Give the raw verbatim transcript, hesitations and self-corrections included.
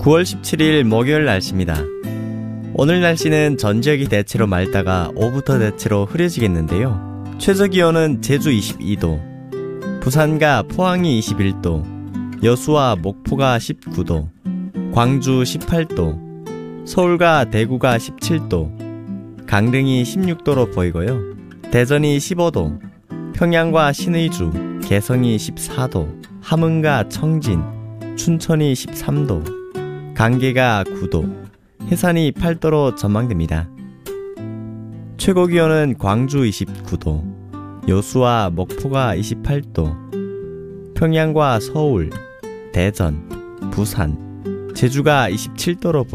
구월 십칠일 목요일 날씨입니다. 오늘 날씨는 전 지역이 대체로 맑다가 오후부터 대체로 흐려지겠는데요. 최저기온은 제주 이십이도, 부산과 포항이 이십일도, 여수와 목포가 십구도, 광주 십팔도, 서울과 대구가 십칠도, 강릉이 십육도로 보이고요. 대전이 십오도, 평양과 신의주, 개성이 십사도, 함흥과 청진, 춘천이 십삼도, 강계가 구도, 해산이 팔도로 전망됩니다. 최고기온은 광주 이십구도, 여수와 목포가 이십팔도, 평양과 서울, 대전, 부산, 제주가 이십칠도로